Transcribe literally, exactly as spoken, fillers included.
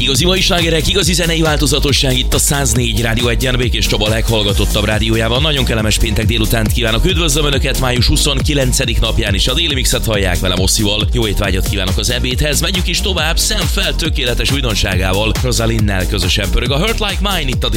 Igazi mai slágerek, igazi zenei változatosság itt a száz négy Rádió egyen, Békés Csaba leghallgatottabb rádiójában. Nagyon kellemes péntek délutánt kívánok, üdvözlöm Önöket május huszonkilencedik napján is. A Déli Mixet hallják velem Osszival. Jó étvágyat kívánok az ebédhez, megyünk is tovább Sam Feld tökéletes újdonságával. Rosalinnel közösen pörög a Hurt Like Mine itt a